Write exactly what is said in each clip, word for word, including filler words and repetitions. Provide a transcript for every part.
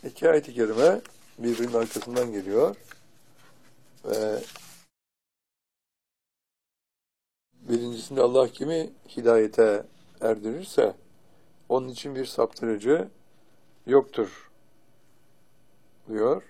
İki ayet-i kerime birbirinin arkasından geliyor ve birincisinde Allah kimi hidayete erdirirse onun için bir saptırıcı yoktur diyor.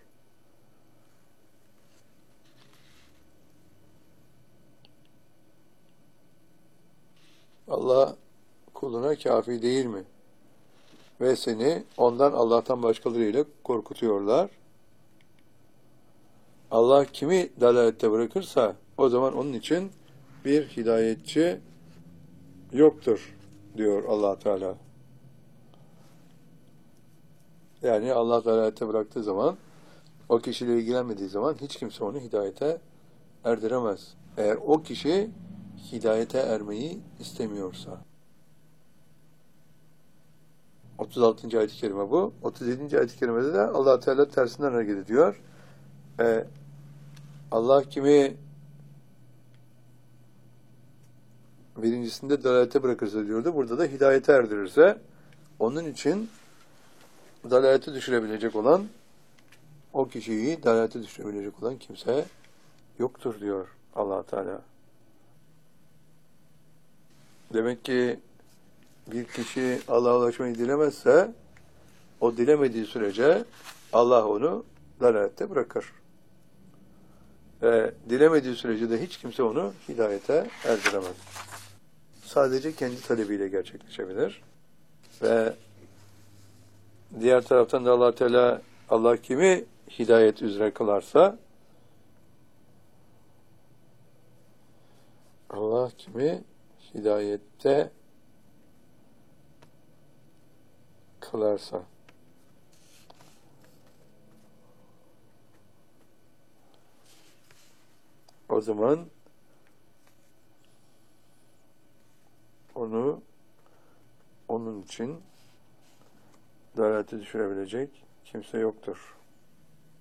Allah kuluna kafi değil mi? Ve seni ondan Allah'tan başkalarıyla korkutuyorlar. Allah kimi dalalette bırakırsa o zaman onun için bir hidayetçi yoktur diyor Allah Teala. Yani Allah dalalette bıraktığı zaman, o kişiyle ilgilenmediği zaman hiç kimse onu hidayete erdiremez. Eğer o kişi hidayete ermeyi istemiyorsa. otuz altıncı ayet-i kerime bu. otuz yedinci ayet-i kerimede de Allah Teala tersinden hareket ediyor. Ee, Allah kimi birincisinde dalalete bırakırsa diyordu. Burada da hidayete erdirirse onun için dalalete düşürebilecek olan, o kişiyi dalalete düşürebilecek olan kimse yoktur diyor Allah Teala. Demek ki bir kişi Allah'a ulaşmayı dilemezse, o dilemediği sürece Allah onu dalalette bırakır. Ve dilemediği sürece de hiç kimse onu hidayete erdiremez. Sadece kendi talebiyle gerçekleşebilir. Ve diğer taraftan da Allah Teala, Allah kimi hidayet üzere kılarsa, Allah kimi hidayette kılarsa, o zaman onu onun için dalalete düşürebilecek kimse yoktur.